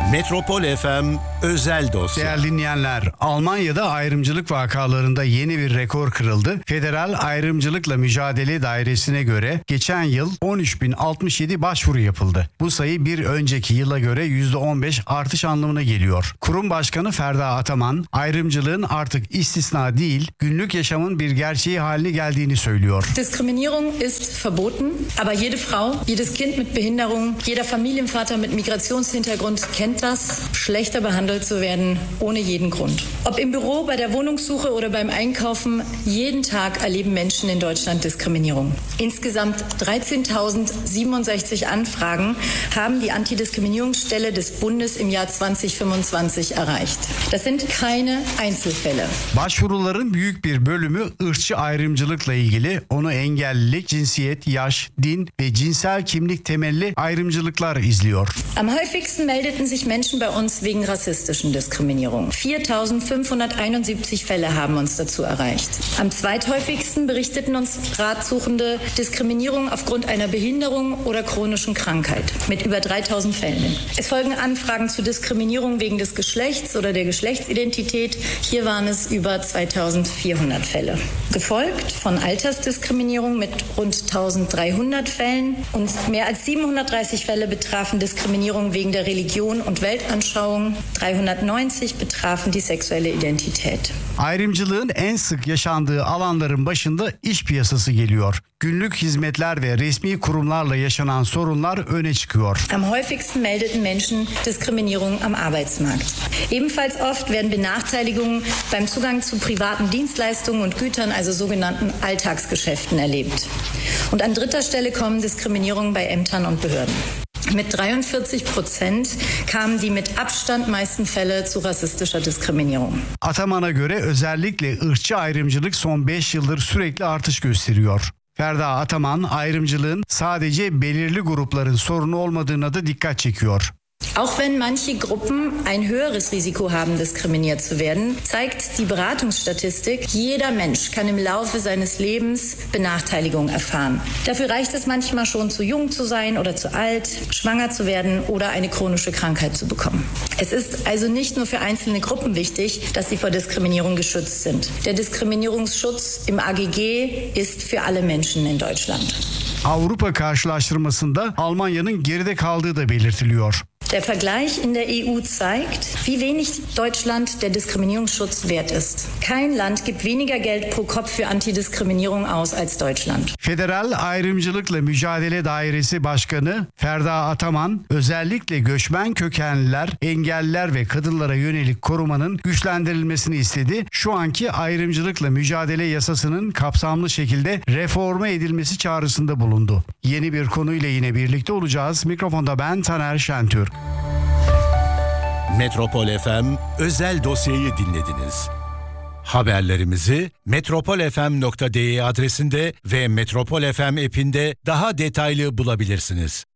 Metropol FM özel dosya. Değerli dinleyenler, Almanya'da ayrımcılık vakalarında yeni bir rekor kırıldı. Federal Ayrımcılıkla Mücadele Dairesi'ne göre geçen yıl 13.067 başvuru yapıldı. Bu sayı bir önceki yıla göre %15 artış anlamına geliyor. Kurum Başkanı Ferda Ataman, ayrımcılığın artık istisna değil, günlük yaşamın bir gerçeği haline geldiğini söylüyor. Diskriminierung ist verboten, aber jede Frau, jedes Kind mit Behinderung, jeder Familienvater mit Migrationshintergrund kennt das, schlechter behandelt zu werden ohne jeden Grund. Ob im Büro, bei der Wohnungssuche oder beim Einkaufen, jeden Tag erleben Menschen in Deutschland Diskriminierung. Insgesamt 13.067 Anfragen haben die Antidiskriminierungsstelle des Bundes im Jahr 2025 erreicht. Das sind keine Einzelfälle. Başvuruların büyük bir bölümü ırkçı ayrımcılıkla ilgili, onu engellilik, cinsiyet, yaş, din ve cinsel kimlik temelli ayrımcılıklar izliyor. Am häufigsten meldeten sich Menschen bei uns wegen rassistischen Diskriminierung. 4.571 Fälle haben uns dazu erreicht. Am zweithäufigsten berichteten uns Ratsuchende Diskriminierung aufgrund einer Behinderung oder chronischen Krankheit mit über 3.000 Fällen. Es folgen Anfragen zu Diskriminierung wegen des Geschlechts oder der Geschlechtsidentität. Hier waren es über 2.400 Fälle. Gefolgt von Altersdiskriminierung mit rund 1.300 Fällen und mehr als 730 Fälle betrafen Diskriminierung wegen der Religion und Weltanschauung. 390 betrafen die sexuelle Identität. Ayrımcılığın en sık yaşandığı alanların başında iş piyasası geliyor. Günlük hizmetler ve resmi kurumlarla yaşanan sorunlar öne çıkıyor. Am häufigsten meldeten Menschen Diskriminierung am Arbeitsmarkt. Ebenfalls oft werden Benachteiligungen beim Zugang zu privaten Dienstleistungen und Gütern, also sogenannten Alltagsgeschäften, erlebt. Und an dritter Stelle kommen Diskriminierungen bei Ämtern und Behörden. Mit 43% kamen die mit Abstand meisten Fälle zu rassistischer Diskriminierung. Ataman'a göre özellikle ırkçı ayrımcılık son 5 yıldır sürekli artış gösteriyor. Ferda Ataman, ayrımcılığın sadece belirli grupların sorunu olmadığına da dikkat çekiyor. Auch wenn manche Gruppen ein höheres Risiko haben, diskriminiert zu werden, zeigt die Beratungsstatistik, jeder Mensch kann im Laufe seines Lebens Benachteiligung erfahren. Dafür reicht es manchmal schon, zu jung zu sein oder zu alt, schwanger zu werden oder eine chronische Krankheit zu bekommen. Es ist also nicht nur für einzelne Gruppen wichtig, dass sie vor Diskriminierung geschützt sind. Der Diskriminierungsschutz im AGG ist für alle Menschen in Deutschland. Avrupa karşılaştırmasında Almanya'nın geride kaldığı da belirtiliyor. Der Vergleich in der EU zeigt, wie wenig Deutschland der Diskriminierungsschutz wert ist. Kein Land gibt weniger Geld pro Kopf für Antidiskriminierung aus als Deutschland. Federal Ayrımcılıkla Mücadele Dairesi Başkanı Ferda Ataman, özellikle göçmen kökenliler, engelliler ve kadınlara yönelik korumanın güçlendirilmesini istedi. Şu anki ayrımcılıkla mücadele yasasının kapsamlı şekilde reforme edilmesi çağrısında bulundu. Yeni bir konuyla yine birlikte olacağız. Mikrofonda ben Taner Şentürk. Metropol FM özel dosyayı dinlediniz. Haberlerimizi metropolfm.de adresinde ve Metropol FM app'inde daha detaylı bulabilirsiniz.